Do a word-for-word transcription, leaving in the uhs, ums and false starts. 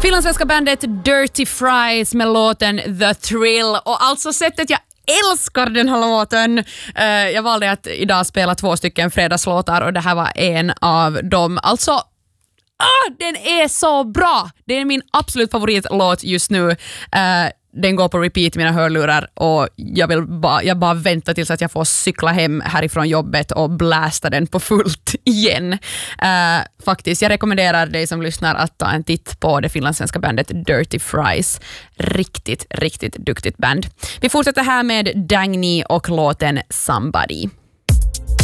Finlandssvenska bandet Dirty Fries med låten The Thrill, och alltså sättet jag älskar den här låten. Uh, jag valde att idag spela två stycken fredagslåtar och det här var en av dem. Alltså, ah, den är så bra! Det är min absolut favoritlåt just nu. Uh, den går på repeat i mina hörlurar och jag vill bara, jag bara väntar tills att jag får cykla hem härifrån jobbet och blästa den på fullt igen. Uh, faktiskt, jag rekommenderar dig som lyssnar att ta en titt på det finlandssvenska bandet Dirty Fries. Riktigt, riktigt duktigt band. Vi fortsätter här med Dagny och låten Somebody.